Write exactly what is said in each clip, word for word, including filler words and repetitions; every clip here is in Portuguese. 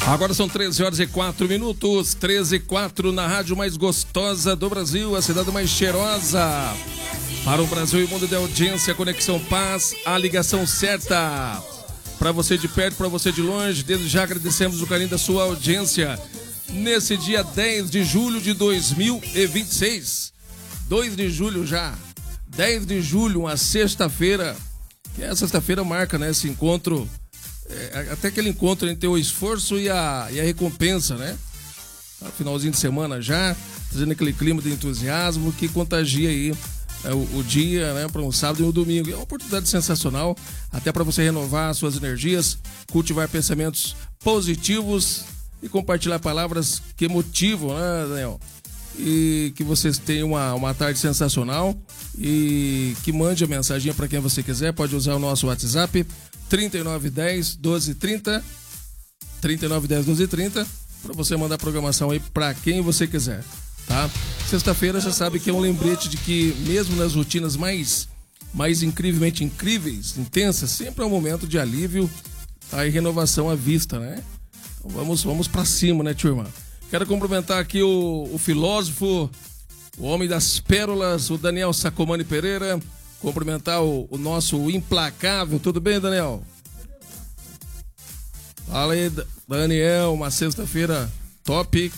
Agora são treze horas e quatro minutos, treze e quatro na rádio mais gostosa do Brasil, a cidade mais cheirosa. Para o Brasil e o mundo de audiência, Conexão Paz, a ligação certa. Para você de perto, para você de longe, desde já agradecemos o carinho da sua audiência. Nesse dia dez de julho de dois mil e vinte e seis. dois de julho já. dez de julho, uma sexta-feira. Que é sexta-feira marca, né, esse encontro. É, até aquele encontro entre o esforço e a, e a recompensa, né? Finalzinho de semana já, trazendo aquele clima de entusiasmo que contagia aí é, o, o dia, né, para um sábado e um domingo. É uma oportunidade sensacional, até para você renovar suas energias, cultivar pensamentos positivos e compartilhar palavras que motivam, né, Daniel? E que vocês tenham uma, uma tarde sensacional e que mande a mensagem para quem você quiser. Pode usar o nosso WhatsApp trinta e nove dez, doze trinta, trinta e nove dez, doze trinta, para você mandar a programação aí para quem você quiser, tá? Sexta-feira já sabe que é um lembrete de que mesmo nas rotinas mais, mais incrivelmente incríveis, intensas, sempre é um momento de alívio tá? E renovação à vista, né? Então vamos, vamos para cima, né, turma? Quero cumprimentar aqui o, o filósofo, o homem das pérolas, o Daniel Sacomani Pereira. Cumprimentar o, o nosso implacável. Tudo bem, Daniel? Fala aí, Daniel. Uma sexta-feira top.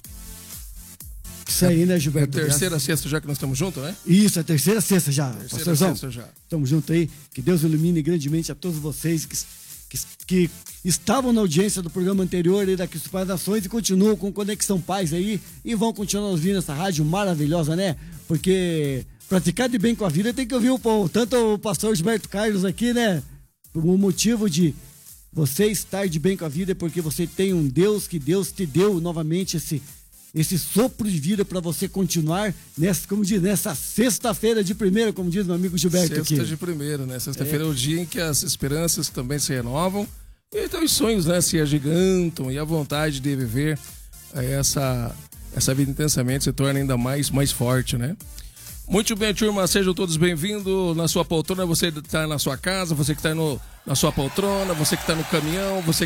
Isso aí, né, Gilberto? É a terceira sexta já que nós estamos juntos, né? Isso, é a terceira sexta já. Terceira Pastorzão, sexta já. Estamos juntos aí. Que Deus ilumine grandemente a todos vocês que, que, que estavam na audiência do programa anterior aí da Cristo Paz Nações e continuam com Conexão Paz aí e vão continuar ouvindo essa rádio maravilhosa, né? Porque praticar de bem com a vida tem que ouvir o povo. Tanto o pastor Gilberto Carlos aqui, né? O motivo de você estar de bem com a vida é porque você tem um Deus, que Deus te deu novamente esse, esse sopro de vida para você continuar nessa, como diz, nessa sexta-feira de primeira, como diz meu amigo Gilberto aqui. Sexta de primeira, né? Sexta-feira é. é o dia em que as esperanças também se renovam e então os sonhos, né, se agigantam e a vontade de viver essa, essa vida intensamente se torna ainda mais, mais forte, né? Muito bem, turma, sejam todos bem-vindos na sua poltrona, você que está na sua casa, você que está na sua poltrona, você que está no caminhão, você